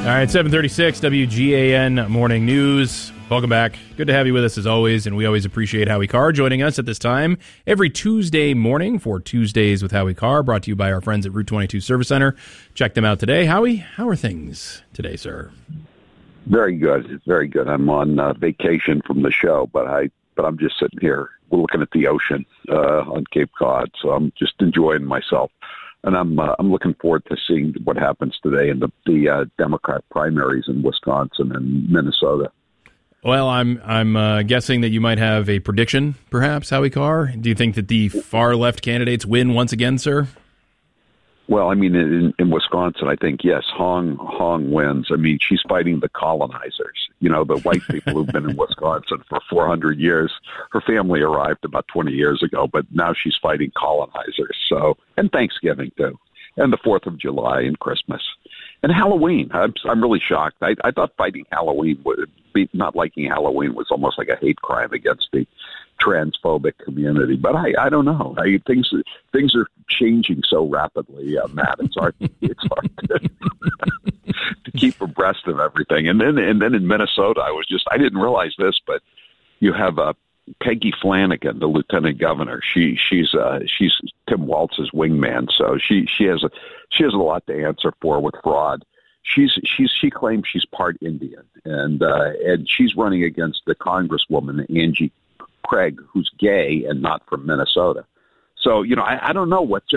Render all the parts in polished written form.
All right, 736 WGAN Morning News. Welcome back. Good to have you with us as always, and we always appreciate Howie Carr joining us at this time every Tuesday morning for Tuesdays with Howie Carr, brought to you by our friends at Route 22 Service Center. Check them out today. Howie, how are things today, sir? Very good. Very good. I'm on vacation from the show, but I'm just sitting here looking at the ocean on Cape Cod, so I'm just enjoying myself. And I'm looking forward to seeing what happens today in the Democrat primaries in Wisconsin and Minnesota. Well, I'm guessing that you might have a prediction, perhaps, Howie Carr. Do you think that the far left candidates win once again, sir? Well, I mean, in Wisconsin, I think, yes, Hong wins. I mean, she's fighting the colonizers, the white people who've been in Wisconsin for 400 years. Her family arrived about 20 years ago, but now she's fighting colonizers. So, and Thanksgiving, too, and the 4th of July and Christmas. And Halloween. I'm really shocked. I thought fighting Halloween would be, not liking Halloween was almost like a hate crime against the transphobic community, but I don't know. Things are changing so rapidly, Matt. It's hard to keep abreast of everything. And then in Minnesota, I didn't realize this, but you have Peggy Flanagan, the lieutenant governor. She's Tim Walz's wingman, so she has a lot to answer for with fraud. She claims she's part Indian, and she's running against the Congresswoman Angie Craig, who's gay and not from Minnesota. So I don't know what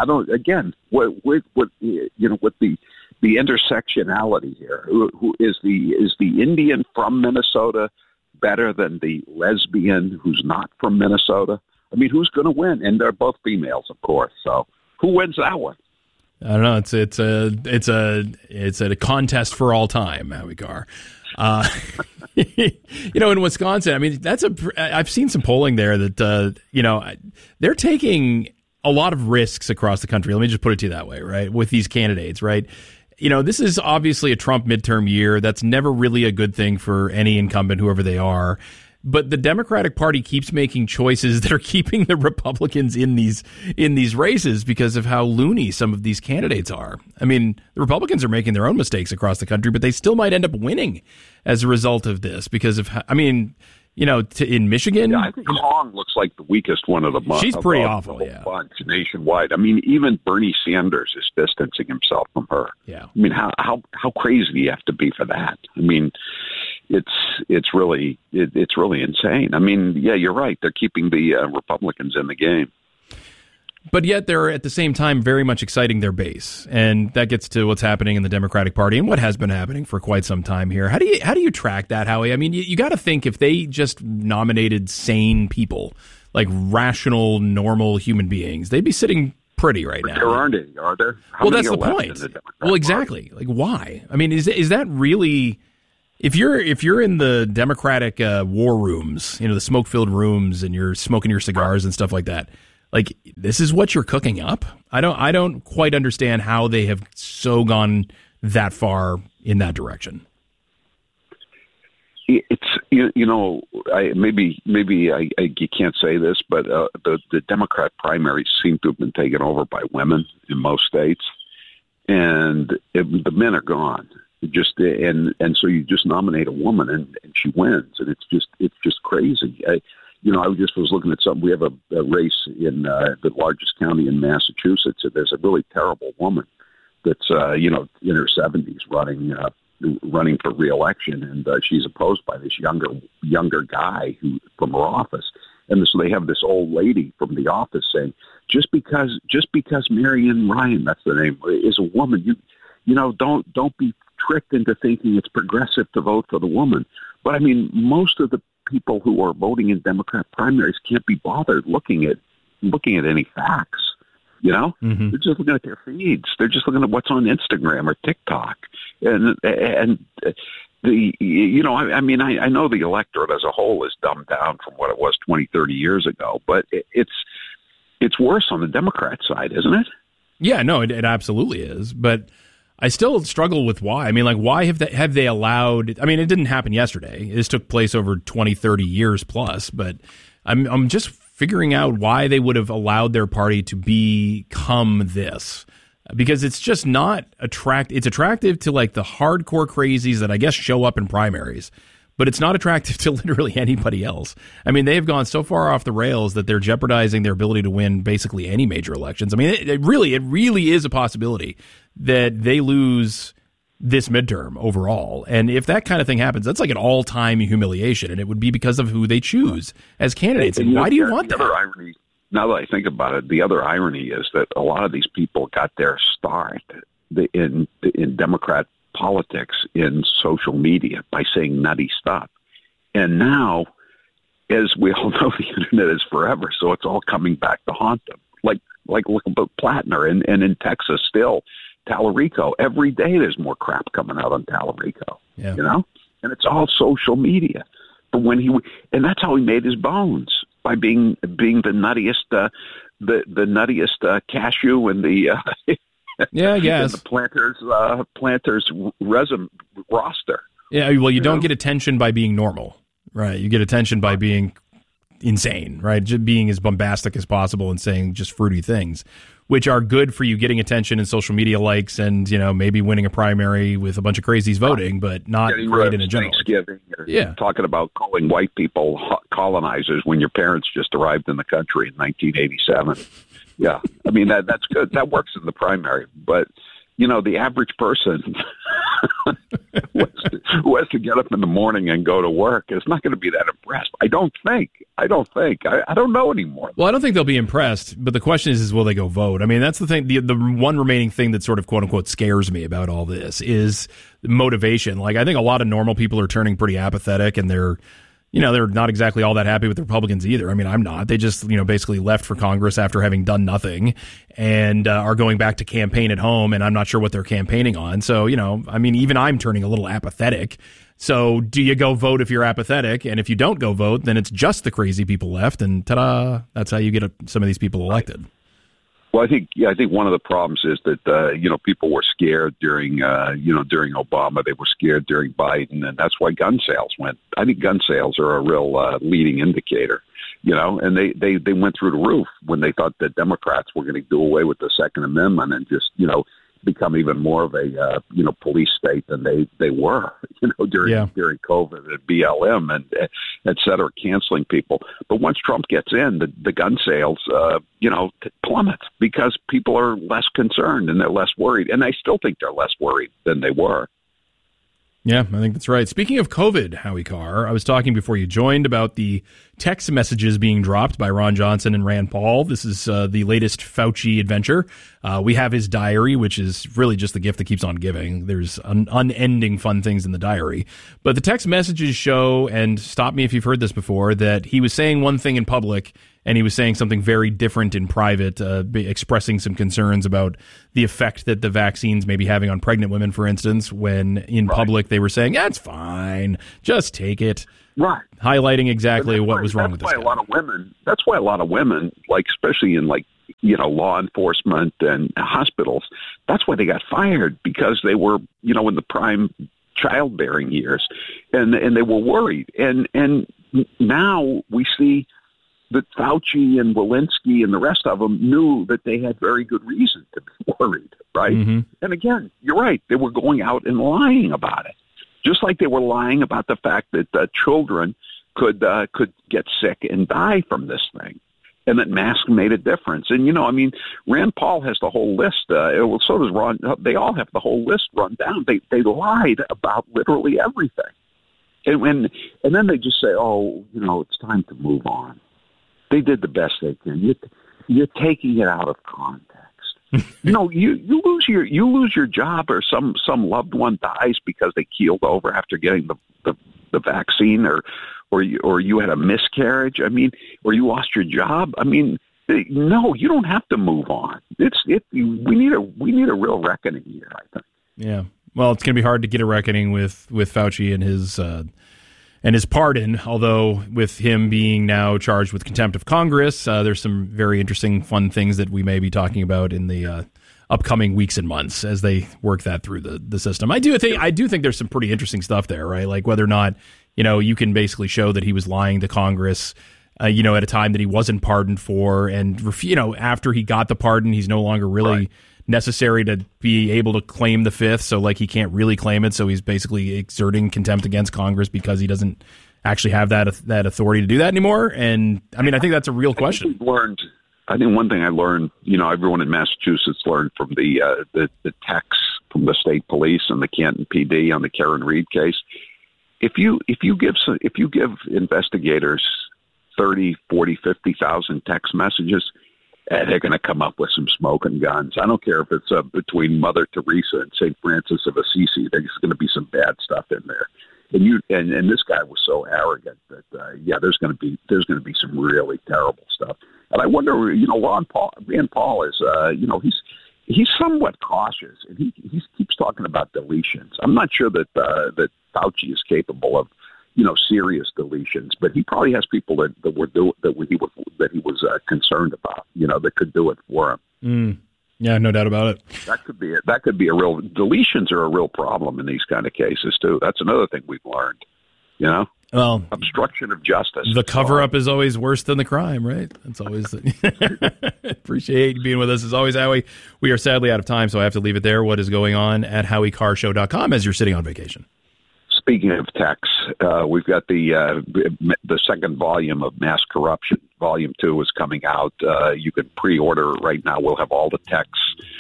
the intersectionality here. Who is the Indian from Minnesota better than the lesbian who's not from Minnesota? I mean, who's going to win? And they're both females, of course. So who wins that one? I don't know. It's a contest for all time, Howie Carr. In Wisconsin, I mean, I've seen some polling there that, they're taking a lot of risks across the country. Let me just put it to you that way, right? With these candidates, right? This is obviously a Trump midterm year. That's never really a good thing for any incumbent, whoever they are. But the Democratic Party keeps making choices that are keeping the Republicans in these races because of how loony some of these candidates are. I mean, the Republicans are making their own mistakes across the country, but they still might end up winning as a result of this because of, in Michigan. Yeah, I think Hong looks like the weakest one of the bunch. She's pretty awful, yeah. Bunch nationwide. I mean, even Bernie Sanders is distancing himself from her. Yeah. I mean, how crazy do you have to be for that? I mean, it's really insane. I mean, yeah, you're right. They're keeping the Republicans in the game. But yet they're at the same time very much exciting their base. And that gets to what's happening in the Democratic Party and what has been happening for quite some time here. How do you track that, Howie? I mean, you got to think if they just nominated sane people, like rational, normal human beings, they'd be sitting pretty right now. There aren't any, are there? Well, that's the point. Well, exactly. Like, why? I mean, is that really... If you're in the Democratic war rooms, the smoke-filled rooms, and you're smoking your cigars and stuff like that, like, this is what you're cooking up? I don't quite understand how they have so gone that far in that direction. It's maybe you can't say this, but the Democrat primaries seem to have been taken over by women in most states, and the men are gone. And so you just nominate a woman and she wins, and it's just crazy. I just was looking at something. We have a race in the largest county in Massachusetts, and there's a really terrible woman that's in her 70s running for re-election, and she's opposed by this younger guy from her office. And so they have this old lady from the office saying, just because Marianne Ryan, that's the name, is a woman, don't be tricked into thinking it's progressive to vote for the woman. But I mean, most of the people who are voting in Democrat primaries can't be bothered looking at any facts. Mm-hmm. They're just looking at their feeds. They're just looking at what's on Instagram or TikTok. And I know the electorate as a whole is dumbed down from what it was 20, 30 years ago, but it's worse on the Democrat side, isn't it? Yeah, no, it absolutely is. But I still struggle with why. I mean, like, why have they allowed? I mean, it didn't happen yesterday. This took place over 20, 30 years plus. But I'm just figuring out why they would have allowed their party to become this. because it's just not It's attractive to like the hardcore crazies that I guess show up in primaries, but it's not attractive to literally anybody else. I mean, they've gone so far off the rails that they're jeopardizing their ability to win basically any major elections. I mean, it really is a possibility that they lose this midterm overall. And if that kind of thing happens, that's like an all-time humiliation, and it would be because of who they choose as candidates. And why do you want that? Irony, now that I think about it, the other irony is that a lot of these people got their start in Democrat politics in social media by saying nutty stuff. And now, as we all know, the internet is forever, so it's all coming back to haunt them. Like look at Plattner and in Texas still, Tallarico. Every day there's more crap coming out on Tallarico, you know? And it's all social media. But and that's how he made his bones, by being the nuttiest, the nuttiest cashew in the I guess the planters resume roster. Yeah, well, you don't get attention by being normal, right? You get attention by being insane, right? Just being as bombastic as possible and saying just fruity things, which are good for you getting attention and social media likes and, you know, maybe winning a primary with a bunch of crazies voting, but not great in a general. Talking about calling white people colonizers when your parents just arrived in the country in 1987. Yeah, I mean, that's good. That works in the primary. But, you know, the average person who has to get up in the morning and go to work is not going to be that impressed. I don't think. I don't know anymore. Well, I don't think they'll be impressed. But the question is will they go vote? I mean, that's the thing. The one remaining thing that sort of, quote unquote, scares me about all this is motivation. Like, I think a lot of normal people are turning pretty apathetic, and they're not exactly all that happy with the Republicans either. I mean, I'm not. They just, basically left for Congress after having done nothing and are going back to campaign at home, and I'm not sure what they're campaigning on. So, I mean, even I'm turning a little apathetic. So do you go vote if you're apathetic? And if you don't go vote, then it's just the crazy people left, and ta-da, that's how you get some of these people elected. Well, I think one of the problems is that people were scared during Obama. They were scared during Biden, and that's why gun sales went. I think gun sales are a real leading indicator. And they went through the roof when they thought that Democrats were going to do away with the Second Amendment and just become even more of a police state than they were during COVID and BLM and et cetera, canceling people. But once Trump gets in, the gun sales plummet because people are less concerned and they're less worried, and I still think they're less worried than they were. Yeah, I think that's right. Speaking of COVID, Howie Carr, I was talking before you joined about the text messages being dropped by Ron Johnson and Rand Paul. This is the latest Fauci adventure. We have his diary, which is really just the gift that keeps on giving. There's unending fun things in the diary. But the text messages show, and stop me if you've heard this before, that he was saying one thing in public and he was saying something very different in private, expressing some concerns about the effect that the vaccines may be having on pregnant women, for instance, when in public they were saying, it's fine, just take it. Right. Highlighting exactly what was wrong with this guy. That's why a lot of women, like especially in law enforcement and hospitals, that's why they got fired, because they were, in the prime childbearing years and they were worried. And now we see that Fauci and Walensky and the rest of them knew that they had very good reason to be worried, right? Mm-hmm. And again, you're right. They were going out and lying about it, just like they were lying about the fact that children could get sick and die from this thing, and that masks made a difference. And, Rand Paul has the whole list. So does Ron. They all have the whole list run down. They lied about literally everything. And then they just say, it's time to move on. They did the best they can. You're taking it out of context. You lose your job, or some loved one dies because they keeled over after getting the vaccine, or you had a miscarriage. Or you lost your job. No, you don't have to move on. We need a real reckoning here, I think. Yeah. Well, it's going to be hard to get a reckoning with Fauci and his pardon, although with him being now charged with contempt of Congress, there's some very interesting, fun things that we may be talking about in the upcoming weeks and months as they work that through the system. I do think there's some pretty interesting stuff there, right? Like whether or not, you can basically show that he was lying to Congress, at a time that he wasn't pardoned for, and after he got the pardon, he's no longer really necessary to be able to claim the fifth. So like he can't really claim it. So he's basically exerting contempt against Congress because he doesn't actually have that authority to do that anymore. And I mean, I think that's a real question. I think one thing I learned, you know, everyone in Massachusetts learned from the texts from the state police and the Canton PD on the Karen Reed case. If you give investigators 30, 40, 50,000 text messages, they're going to come up with some smoking guns. I don't care if it's between Mother Teresa and St. Francis of Assisi. There's going to be some bad stuff in there. And this guy was so arrogant that there's going to be some really terrible stuff. And I wonder, you know, Rand Paul is he's somewhat cautious, and he keeps talking about deletions. I'm not sure that Fauci is capable of, you know, serious deletions, but he probably has people that he was concerned about, you know, that could do it for him. Yeah, no doubt about it. That could be a real deletions are a real problem in these kind of cases too. That's another thing we've learned, you know. Well, obstruction of justice. The cover-up is always worse than the crime, right? That's always. Appreciate you being with us as always, Howie. We are sadly out of time, so I have to leave it there. What is going on at HowieCarShow.com as you're sitting on vacation? Speaking of texts, we've got the second volume of Mass Corruption. Volume 2 is coming out. You can pre-order right now. We'll have all the texts,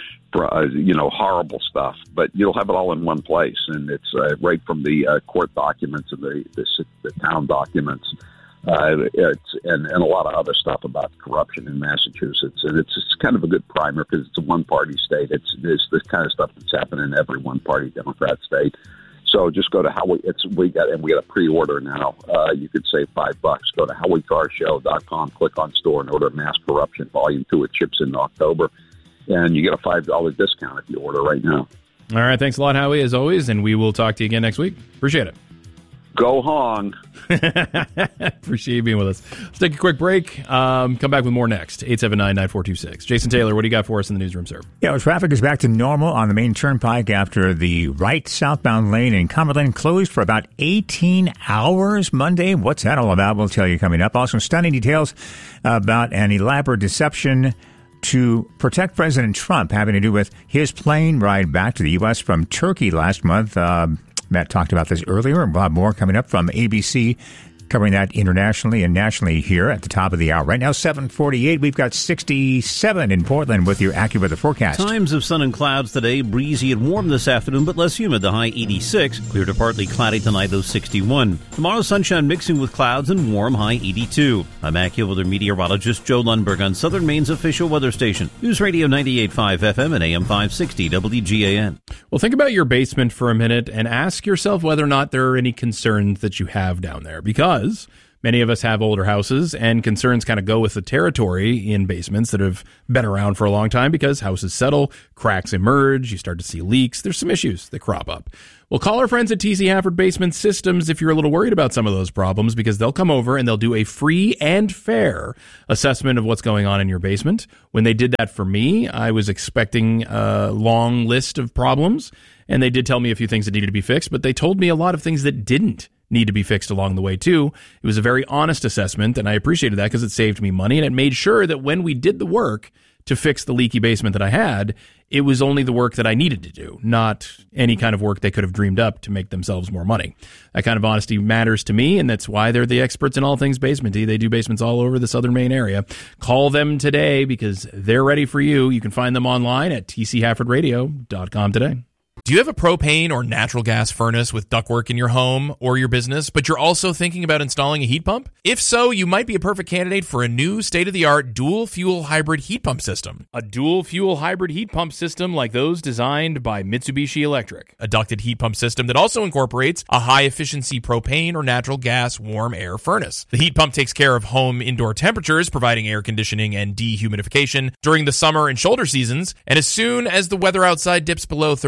horrible stuff, but you'll have it all in one place, and it's right from the court documents and the town documents, and a lot of other stuff about corruption in Massachusetts. And it's kind of a good primer because it's a one-party state. It's this kind of stuff that's happening in every one-party Democrat state. So just go to we got a pre-order now. You could save $5. Go to HowieCarShow.com, click on store, and order Mass Corruption Volume 2. It ships in October, and you get a $5 discount if you order right now. All right, thanks a lot, Howie, as always, and we will talk to you again next week. Appreciate it. Go Hong. Appreciate you being with us. Let's take a quick break. Come back with more next. 879-9426. Jason Taylor, what do you got for us in the newsroom, sir? Yeah, well, traffic is back to normal on the main turnpike after the right southbound lane in Cumberland closed for about 18 hours Monday. What's that all about? We'll tell you coming up. Also, stunning details about an elaborate deception to protect President Trump having to do with his plane ride back to the U.S. from Turkey last month. Matt talked about this earlier, and we'll have more coming up from ABC, covering that internationally and nationally here at the top of the hour. Right now, 7:48. We've got 67 in Portland with your AccuWeather forecast. Times of sun and clouds today. Breezy and warm this afternoon, but less humid. The high 86. Clear to partly cloudy tonight, low 61. Tomorrow, sunshine mixing with clouds and warm, high 82. I'm AccuWeather meteorologist Joe Lundberg on Southern Maine's official weather station. News Radio 98.5 FM and AM 560 WGAN. Well, think about your basement for a minute and ask yourself whether or not there are any concerns that you have down there, because many of us have older houses, and concerns kind of go with the territory in basements that have been around for a long time because houses settle, cracks emerge, you start to see leaks. There's some issues that crop up. Well, call our friends at TC Hafford Basement Systems if you're a little worried about some of those problems, because they'll come over and they'll do a free and fair assessment of what's going on in your basement. When they did that for me, I was expecting a long list of problems, and they did tell me a few things that needed to be fixed, but they told me a lot of things that didn't need to be fixed along the way too. It was a very honest assessment, and I appreciated that because it saved me money, and it made sure that when we did the work to fix the leaky basement that I had, it was only the work that I needed to do, not any kind of work they could have dreamed up to make themselves more money. That kind of honesty matters to me, and that's why they're the experts in all things basementy. They do basements all over the Southern Maine area. Call them today because they're ready for you. You can find them online at tchaffordradio.com today. Do you have a propane or natural gas furnace with ductwork in your home or your business, but you're also thinking about installing a heat pump? If so, you might be a perfect candidate for a new state-of-the-art dual-fuel hybrid heat pump system. A dual-fuel hybrid heat pump system like those designed by Mitsubishi Electric. A ducted heat pump system that also incorporates a high-efficiency propane or natural gas warm air furnace. The heat pump takes care of home indoor temperatures, providing air conditioning and dehumidification during the summer and shoulder seasons, and as soon as the weather outside dips below 35 degrees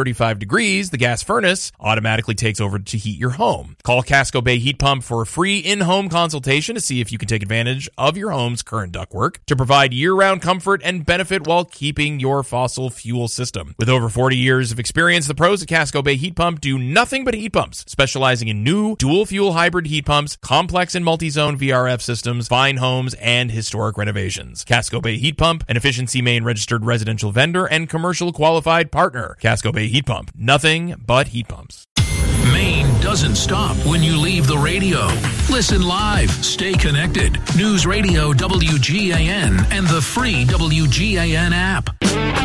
degrees, the gas furnace automatically takes over to heat your home. Call Casco Bay Heat Pump for a free in-home consultation to see if you can take advantage of your home's current ductwork to provide year-round comfort and benefit while keeping your fossil fuel system. With over 40 years of experience, the pros at Casco Bay Heat Pump do nothing but heat pumps, specializing in new dual-fuel hybrid heat pumps, complex and multi-zone VRF systems, fine homes, and historic renovations. Casco Bay Heat Pump, an Efficiency Maine registered residential vendor and commercial qualified partner. Casco Bay Heat Pump, nothing but heat pumps. Maine doesn't stop when you leave the radio. Listen live. Stay connected. News Radio WGAN and the free WGAN app.